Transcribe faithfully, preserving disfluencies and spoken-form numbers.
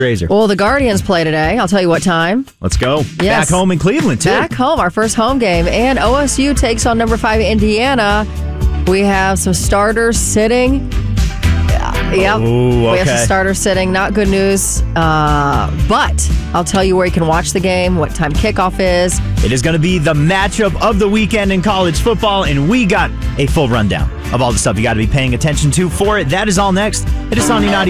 Razor. Well, the Guardians play today. I'll tell you what time. Let's go. Yes. Back home in Cleveland, too. Back home, our first home game. And O S U takes on number five Indiana. We have some starters sitting. Yep. Ooh, okay. We have some starters sitting. Not good news. Uh, but I'll tell you where you can watch the game, what time kickoff is. It is going to be the matchup of the weekend in college football, and we got a full rundown of all the stuff you got to be paying attention to for it. That is all next. It is Sonny ninety.